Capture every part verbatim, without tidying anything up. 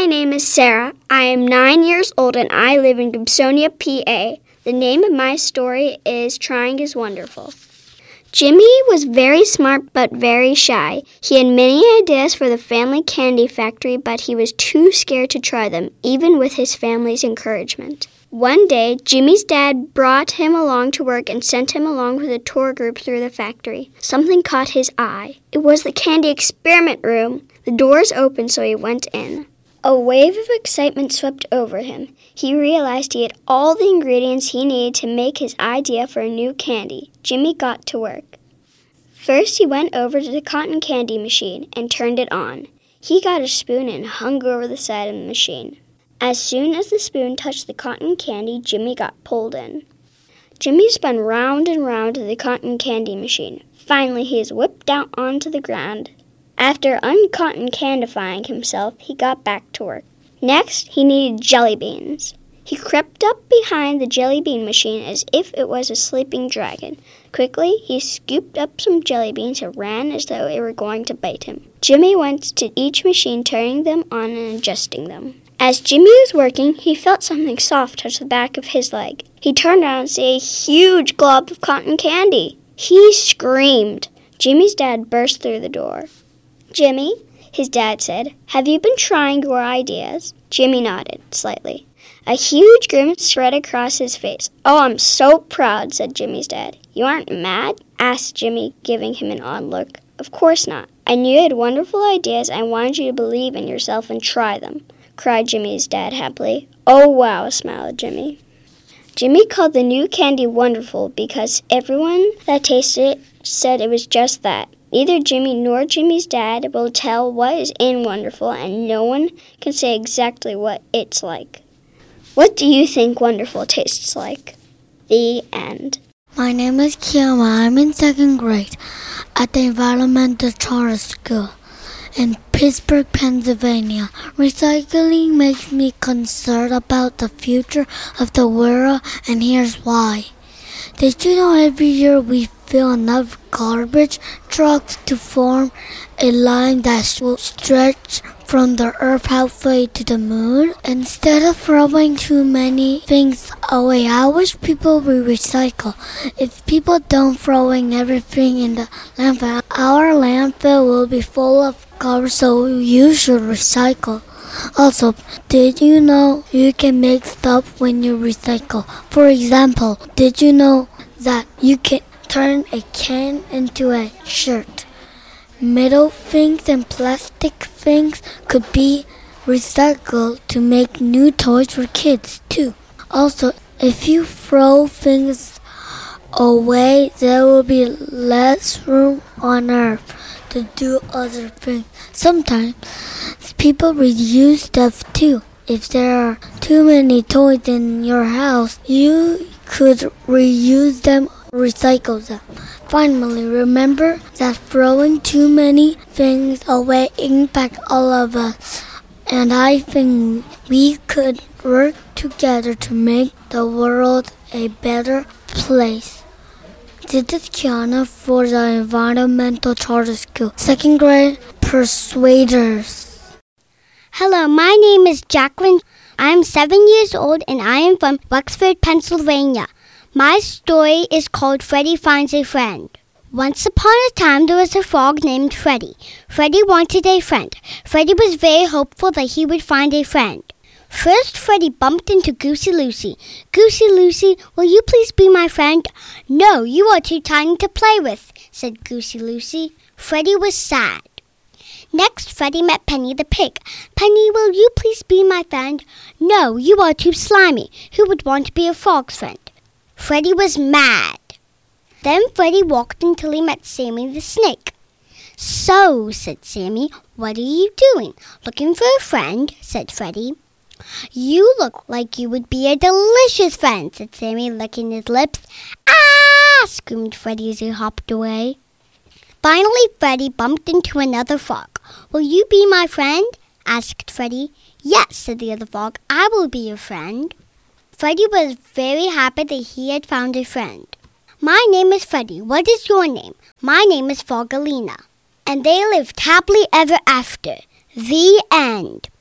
name is Sarah. I am nine years old and I live in Gibsonia, P A. The name of my story is Trying is Wonderful. Jimmy was very smart but very shy. He had many ideas for the family candy factory, but he was too scared to try them, even with his family's encouragement. One day, Jimmy's dad brought him along to work and sent him along with a tour group through the factory. Something caught his eye. It was the candy experiment room. The doors opened, so he went in. A wave of excitement swept over him. He realized he had all the ingredients he needed to make his idea for a new candy. Jimmy got to work. First, he went over to the cotton candy machine and turned it on. He got a spoon and hung over the side of the machine. As soon as the spoon touched the cotton candy, Jimmy got pulled in. Jimmy spun round and round the cotton candy machine. Finally, he was whipped out onto the ground. After uncotton candyfying himself, he got back to work. Next, he needed jelly beans. He crept up behind the jelly bean machine as if it was a sleeping dragon. Quickly, he scooped up some jelly beans and ran as though it were going to bite him. Jimmy went to each machine, turning them on and adjusting them. As Jimmy was working, he felt something soft touch the back of his leg. He turned around and saw a huge glob of cotton candy. He screamed. Jimmy's dad burst through the door. "Jimmy," his dad said, "have you been trying your ideas?" Jimmy nodded slightly. A huge grin spread across his face. "Oh, I'm so proud," said Jimmy's dad. "You aren't mad?" asked Jimmy, giving him an odd look. "Of course not. I knew you had wonderful ideas. I wanted you to believe in yourself and try them," cried Jimmy's dad happily. "Oh, wow," smiled Jimmy. Jimmy called the new candy wonderful because everyone that tasted it said it was just that. Neither Jimmy nor Jimmy's dad will tell what is in Wonderful, and no one can say exactly what it's like. What do you think Wonderful tastes like? The end. My name is Kiama. I'm in second grade at the Environmental Charter School in Pittsburgh, Pennsylvania. Recycling makes me concerned about the future of the world, and here's why. Did you know every year we fill enough garbage trucks to form a line that will stretch from the earth halfway to the moon? Instead of throwing too many things away, I wish people would recycle. If people don't throwing everything in the landfill, our landfill will be full of garbage, so you should recycle. Also, did you know you can make stuff when you recycle? For example, did you know that you can turn a can into a shirt? Metal things and plastic things could be recycled to make new toys for kids, too. Also, if you throw things away, there will be less room on Earth to do other things. Sometimes people reuse stuff too. If there are too many toys in your house, you could reuse them or recycle them. Finally, remember that throwing too many things away impacts all of us. And I think we could work together to make the world a better place. This is Kiana for the Environmental Charter School, second grade Persuaders. Hello, my name is Jacqueline. I am seven years old and I am from Wexford, Pennsylvania. My story is called Freddie Finds a Friend. Once upon a time, there was a frog named Freddie. Freddie wanted a friend. Freddie was very hopeful that he would find a friend. First, Freddie bumped into Goosey Lucy. "Goosey Lucy, will you please be my friend?" "No, you are too tiny to play with," said Goosey Lucy. Freddie was sad. Next, Freddie met Penny the pig. "Penny, will you please be my friend?" "No, you are too slimy. Who would want to be a frog's friend?" Freddie was mad. Then Freddie walked until he met Sammy the snake. "So," said Sammy, "what are you doing?" "Looking for a friend," said Freddie. "You look like you would be a delicious friend," said Sammy, licking his lips. "Ah!" screamed Freddie as he hopped away. Finally, Freddie bumped into another frog. "Will you be my friend?" asked Freddie. "Yes," said the other frog, "I will be your friend." Freddie was very happy that he had found a friend. "My name is Freddie. What is your name?" "My name is Froggalina." And they lived happily ever after. The end.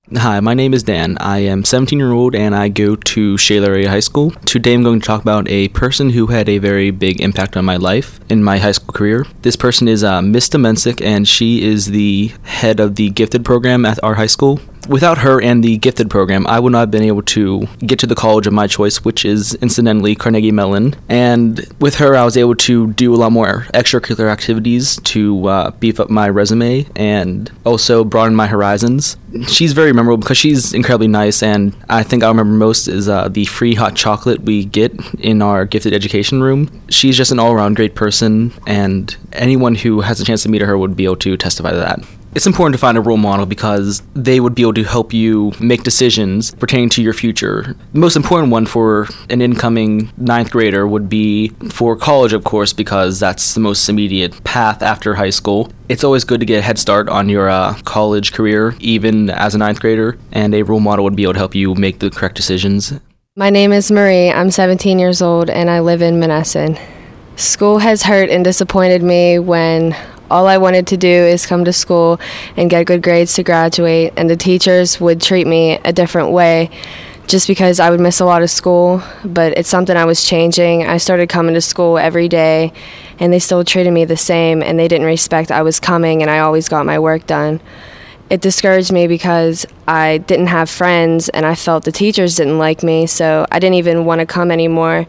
Hi, my name is Dan. I am seventeen years old and I go to Shaler Area High School. Today I'm going to talk about a person who had a very big impact on my life in my high school career. This person is uh, Miss Domensic, and she is the head of the Gifted program at our high school. Without her and the Gifted program, I would not have been able to get to the college of my choice, which is incidentally Carnegie Mellon. And with her, I was able to do a lot more extracurricular activities to uh, beef up my resume and also broaden my horizons. She's very memorable because she's incredibly nice, and I think I remember most is uh, the free hot chocolate we get in our Gifted education room. She's just an all-around great person, and anyone who has a chance to meet her would be able to testify to that. It's important to find a role model because they would be able to help you make decisions pertaining to your future. The most important one for an incoming ninth grader would be for college, of course, because that's the most immediate path after high school. It's always good to get a head start on your uh, college career, even as a ninth grader, and a role model would be able to help you make the correct decisions. My name is Marie. I'm seventeen years old, and I live in Menneson. School has hurt and disappointed me when all I wanted to do is come to school and get good grades to graduate, and the teachers would treat me a different way just because I would miss a lot of school, but it's something I was changing. I started coming to school every day, and they still treated me the same, and they didn't respect I was coming, and I always got my work done. It discouraged me because I didn't have friends, and I felt the teachers didn't like me, so I didn't even want to come anymore,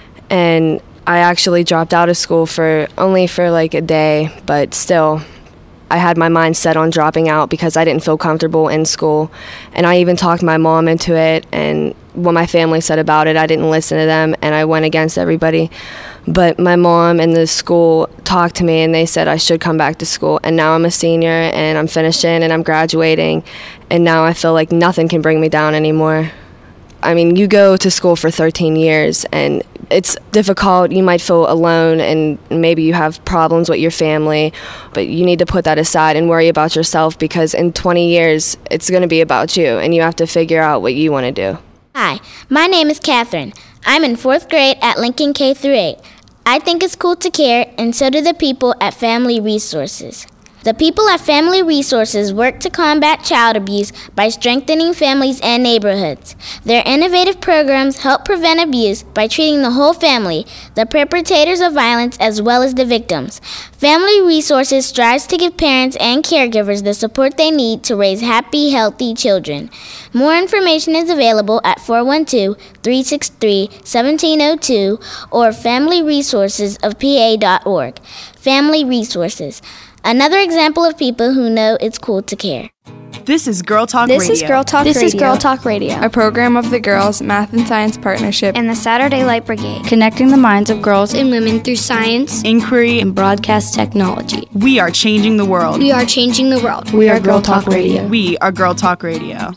and I actually dropped out of school for only for like a day, but still, I had my mind set on dropping out because I didn't feel comfortable in school. And I even talked my mom into it, and what my family said about it, I didn't listen to them, and I went against everybody. But my mom and the school talked to me, and they said I should come back to school. And now I'm a senior, and I'm finishing, and I'm graduating, and now I feel like nothing can bring me down anymore. I mean, you go to school for thirteen years, and it's difficult. You might feel alone, and maybe you have problems with your family, but you need to put that aside and worry about yourself, because in twenty years, it's going to be about you, and you have to figure out what you want to do. Hi, my name is Catherine. I'm in fourth grade at Lincoln K through eight. I think it's cool to care, and so do the people at Family Resources. The people at Family Resources work to combat child abuse by strengthening families and neighborhoods. Their innovative programs help prevent abuse by treating the whole family, the perpetrators of violence as well as the victims. Family Resources strives to give parents and caregivers the support they need to raise happy, healthy children. More information is available at four one two, three six three, one seven zero two or family resources of p a dot org. Family Resources. Another example of people who know it's cool to care. This is Girl Talk this Radio. Is Girl Talk this Radio. is Girl Talk Radio, a program of the Girls Math and Science Partnership and the Saturday Light Brigade, connecting the minds of girls and women through science, inquiry, and broadcast technology. We are changing the world. We are changing the world. We, we are Girl Talk Radio. We are Girl Talk Radio.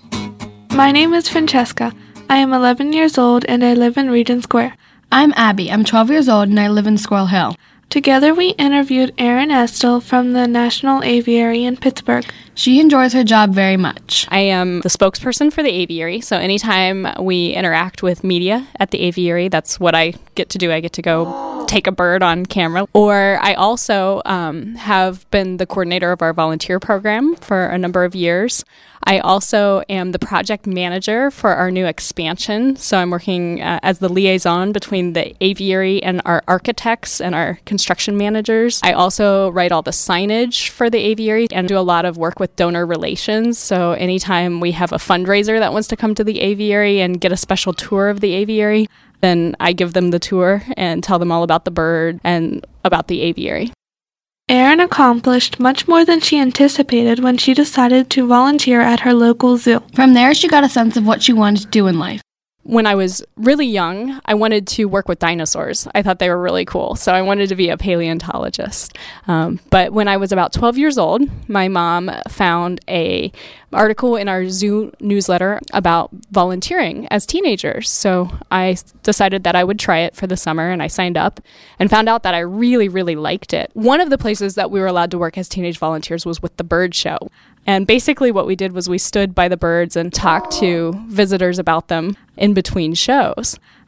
My name is Francesca. I am eleven years old and I live in Regent Square. I'm Abby. I'm twelve years old and I live in Squirrel Hill. Together we interviewed Erin Estel from the National Aviary in Pittsburgh. She enjoys her job very much. I am the spokesperson for the aviary, so anytime we interact with media at the aviary, that's what I get to do. I get to go take a bird on camera. Or I also um, have been the coordinator of our volunteer program for a number of years. I also am the project manager for our new expansion, so I'm working uh, as the liaison between the aviary and our architects and our construction managers. I also write all the signage for the aviary and do a lot of work with donor relations, so anytime we have a fundraiser that wants to come to the aviary and get a special tour of the aviary, then I give them the tour and tell them all about the bird and about the aviary. Erin accomplished much more than she anticipated when she decided to volunteer at her local zoo. From there, she got a sense of what she wanted to do in life. When I was really young, I wanted to work with dinosaurs. I thought they were really cool, so I wanted to be a paleontologist. Um, but when I was about twelve years old, my mom found a article in our zoo newsletter about volunteering as teenagers. So I decided that I would try it for the summer, and I signed up and found out that I really, really liked it. One of the places that we were allowed to work as teenage volunteers was with the bird show. And basically what we did was we stood by the birds and talked to visitors about them in between shows.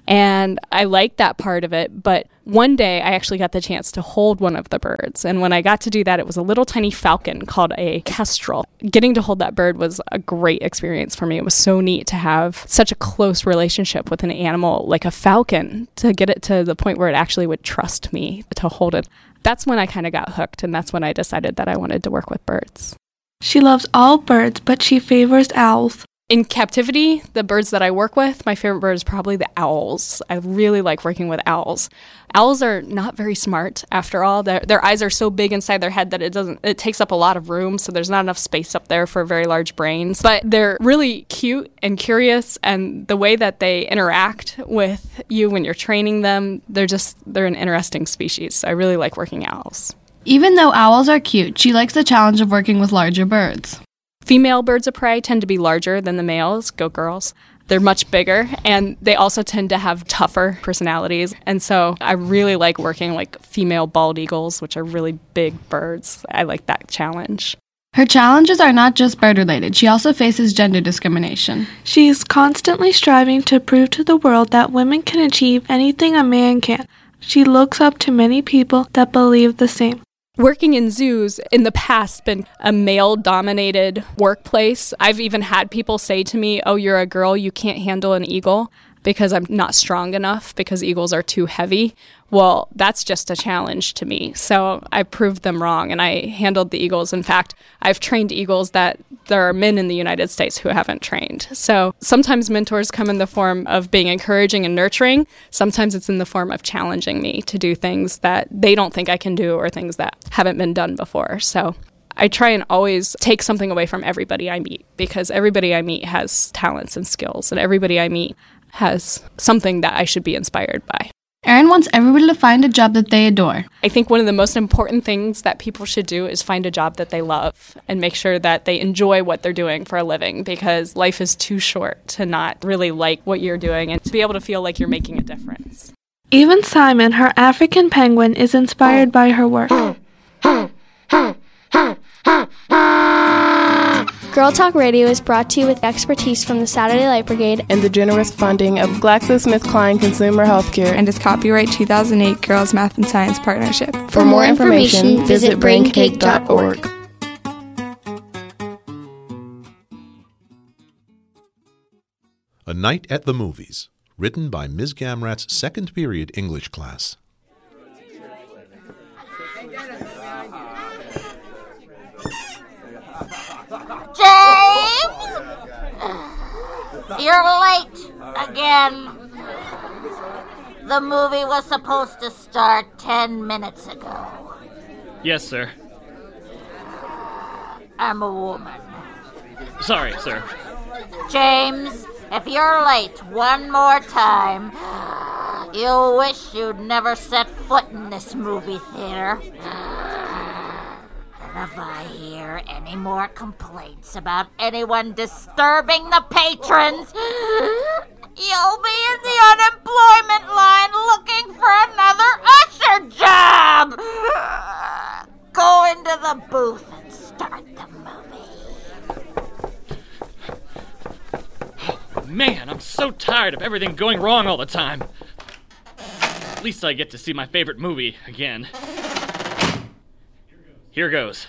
And I liked that part of it, but one day I actually got the chance to hold one of the birds. And when I got to do that, it was a little tiny falcon called a kestrel. Getting to hold that bird was a great experience for me. It was so neat to have such a close relationship with an animal like a falcon, to get it to the point where it actually would trust me to hold it. That's when I kind of got hooked, and that's when I decided that I wanted to work with birds. She loves all birds, but she favors owls. In captivity, the birds that I work with, my favorite bird is probably the owls. I really like working with owls. Owls are not very smart, after all. Their, their eyes are so big inside their head that it doesn't. It takes up a lot of room, so there's not enough space up there for very large brains. But they're really cute and curious, and the way that they interact with you when you're training them, they're just they're an interesting species. I really like working owls. Even though owls are cute, she likes the challenge of working with larger birds. Female birds of prey tend to be larger than the males. Go girls. They're much bigger, and they also tend to have tougher personalities. And so I really like working like female bald eagles, which are really big birds. I like that challenge. Her challenges are not just bird-related. She also faces gender discrimination. She is constantly striving to prove to the world that women can achieve anything a man can. She looks up to many people that believe the same. Working in zoos in the past been a male-dominated workplace. I've even had people say to me, oh, you're a girl, you can't handle an eagle because I'm not strong enough, because eagles are too heavy. Well, that's just a challenge to me. So I proved them wrong, and I handled the eagles. In fact, I've trained eagles that there are men in the United States who haven't trained. So sometimes mentors come in the form of being encouraging and nurturing. Sometimes it's in the form of challenging me to do things that they don't think I can do, or things that haven't been done before. So I try and always take something away from everybody I meet, because everybody I meet has talents and skills, and everybody I meet has something that I should be inspired by. Erin wants everybody to find a job that they adore. I think one of the most important things that people should do is find a job that they love and make sure that they enjoy what they're doing for a living, because life is too short to not really like what you're doing and to be able to feel like you're making a difference. Even Simon, her African penguin, is inspired by her work. Girl Talk Radio is brought to you with expertise from the Saturday Light Brigade and the generous funding of GlaxoSmithKline Consumer Healthcare and its copyright two thousand eight Girls Math and Science Partnership. For, For more information, information visit brain cake dot org. A Night at the Movies, written by Miz Gamrat's second period English class. James! You're late again. The movie was supposed to start ten minutes ago. Yes, sir. I'm a woman. Sorry, sir. James, if you're late one more time, you'll wish you'd never set foot in this movie theater. If I hear any more complaints about anyone disturbing the patrons, you'll be in the unemployment line looking for another usher job. Go into the booth and start the movie. Man, I'm so tired of everything going wrong all the time. At least I get to see my favorite movie again. Here goes.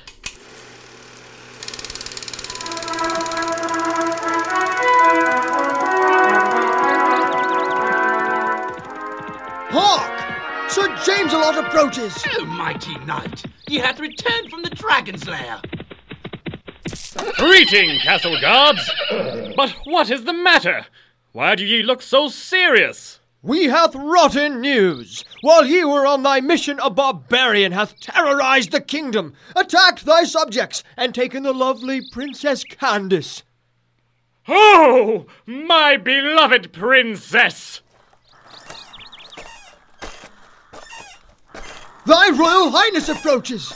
Hark! Sir James-a-Lot approaches! Oh, mighty knight! Ye hath returned from the dragon's lair! Greeting, castle guards! But what is the matter? Why do ye look so serious? We hath rotten news. While ye were on thy mission, a barbarian hath terrorized the kingdom, attacked thy subjects, and taken the lovely Princess Candace. Oh, my beloved princess! Thy Royal Highness approaches.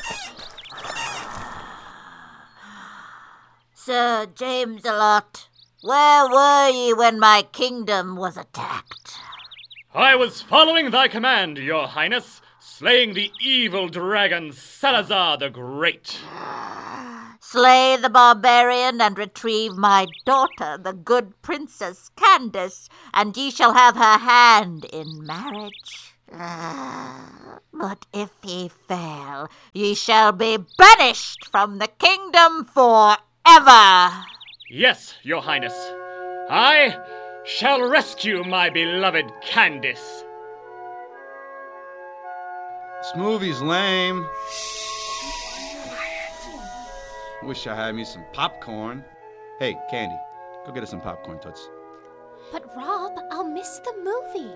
Sir James-a-Lot, where were ye when my kingdom was attacked? I was following thy command, your highness, slaying the evil dragon Salazar the Great. Slay the barbarian and retrieve my daughter, the good Princess Candace, and ye shall have her hand in marriage. But if he fail, ye shall be banished from the kingdom forever. Yes, Your Highness. I shall rescue my beloved Candace. This movie's lame. Wish I had me some popcorn. Hey, Candy, go get us some popcorn, Toots. But Rob, I'll miss the movie.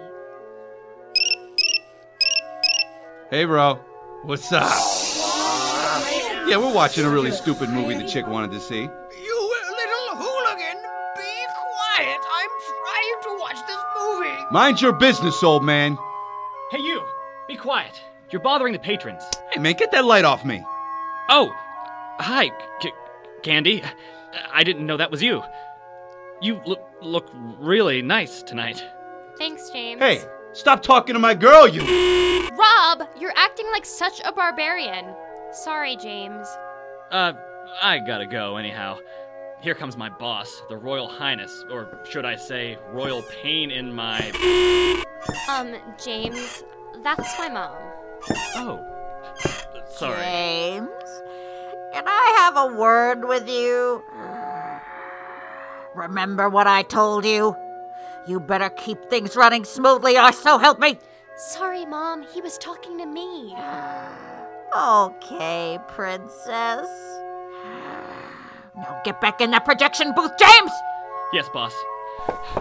Hey, bro. What's up? Yeah, we're watching a really stupid movie the chick wanted to see. You little hooligan! Be quiet! I'm trying to watch this movie! Mind your business, old man. Hey, you! Be quiet. You're bothering the patrons. Hey, man, get that light off me. Oh, hi, C- Candy. I didn't know that was you. You look look really nice tonight. Thanks, James. Hey, stop talking to my girl, you... Rob, you're acting like such a barbarian. Sorry, James. Uh, I gotta go anyhow. Here comes my boss, the Royal Highness, or should I say, royal pain in my... Um, James, that's my mom. Oh, sorry. James, can I have a word with you? Remember what I told you? You better keep things running smoothly, or so help me. Sorry, Mom. He was talking to me. Okay, Princess. Now get back in that projection booth, James! Yes, boss.